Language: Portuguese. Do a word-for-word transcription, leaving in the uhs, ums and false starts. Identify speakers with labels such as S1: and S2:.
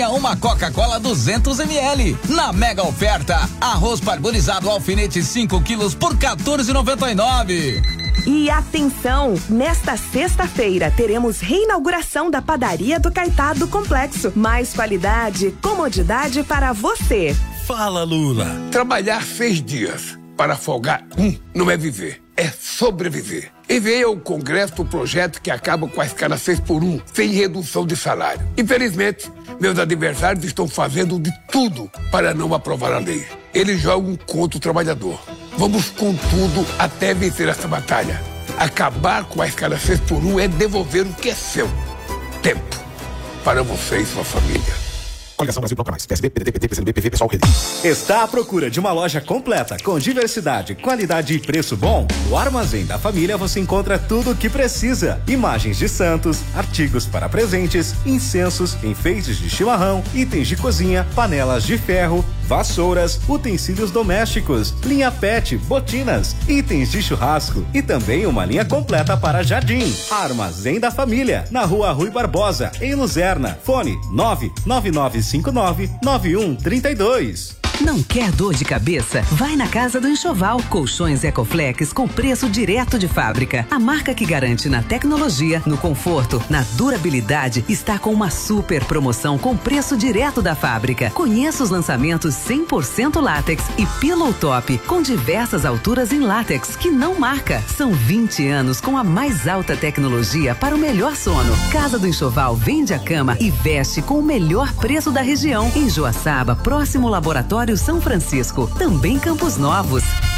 S1: ganha uma Coca-Cola duzentos mililitros. Na mega oferta, arroz parbolizado alfinete cinco quilos por quatorze reais e noventa e nove centavos.
S2: E atenção, nesta sexta-feira teremos reinauguração da padaria do Caetá do Complexo. Mais qualidade e comodidade para você.
S3: Fala, Lula.
S4: Trabalhar seis dias para folgar um não é viver, é sobreviver. Enviei ao Congresso o projeto que acaba com a escala seis por um, sem redução de salário. Infelizmente, meus adversários estão fazendo de tudo para não aprovar a lei. Eles jogam contra o trabalhador. Vamos com tudo até vencer essa batalha. Acabar com a escala seis por um é devolver o que é seu. Tempo. Para você e sua família.
S5: Coligação Brasil Bloco Mais. P S B, P D T, P T, P C do B, P V, Pessoal, Rede.
S6: Está à procura de uma loja completa, com diversidade, qualidade e preço bom? No Armazém da Família você encontra tudo o que precisa. Imagens de santos, artigos para presentes, incensos, enfeites de chimarrão, itens de cozinha, panelas de ferro, vassouras, utensílios domésticos, linha pet, botinas, itens de churrasco e também uma linha completa para jardim. Armazém da Família, na Rua Rui Barbosa, em Luzerna. Fone nove nove nove cinco nove nove um três dois.
S7: Não quer dor de cabeça? Vai na Casa do Enxoval. Colchões Ecoflex com preço direto de fábrica. A marca que garante na tecnologia, no conforto, na durabilidade, está com uma super promoção com preço direto da fábrica. Conheça os lançamentos cem por cento látex e Pillow Top com diversas alturas em látex que não marca. São vinte anos com a mais alta tecnologia para o melhor sono. Casa do Enxoval vende a cama e veste com o melhor preço da região. Em Joaçaba, próximo ao Laboratório São Francisco, também Campos Novos.